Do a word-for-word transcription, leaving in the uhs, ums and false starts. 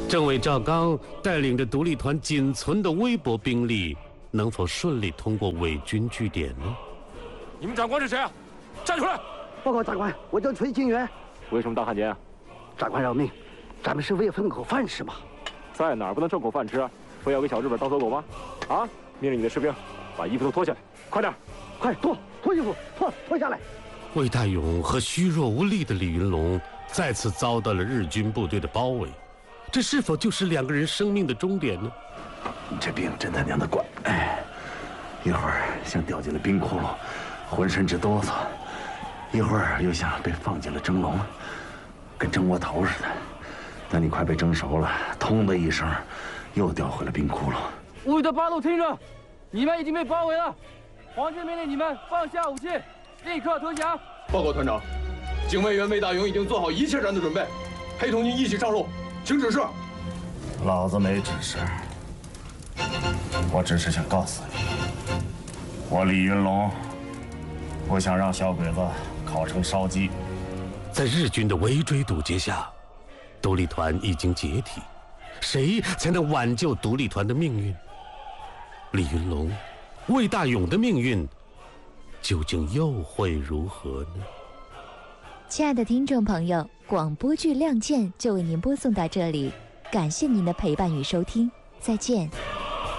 政委赵刚带领着独立团仅存的微薄兵力，能否顺利通过伪军据点呢？ 你们长官是谁啊？站出来！ 报告长官，我叫崔清源。 为什么当汉奸啊？ 长官饶命，咱们是为分口饭吃嘛。 在哪儿不能挣口饭吃啊？非要给小日本当走狗吗？啊！命令你的士兵把衣服都脱下来，快点！ 快脱脱衣服，脱脱下来！ 魏大勇和虚弱无力的李云龙再次遭到了日军部队的包围，这是否就是两个人生命的终点呢？ 你这病真他娘的怪！哎，一会儿像掉进了冰窟窿，浑身直哆嗦；一会儿又像被放进了蒸笼，跟蒸窝头似的。等你快被蒸熟了，通的一声，又掉回了冰窟窿。 吴语的八路听着，你们已经被包围了，皇军命令你们放下武器，立刻投降。 报告团长，警卫员魏大勇已经做好一切战斗准备，陪同您一起上路，请指示。 老子没指示，我只是想告诉你，我李云龙不想让小鬼子烤成烧鸡。 在日军的围追堵截下，独立团已经解体，谁才能挽救独立团的命运？李云龙、魏大勇的命运究竟又会如何呢？ 亲爱的听众朋友，广播剧《亮剑》就为您播送到这里，感谢您的陪伴与收听，再见。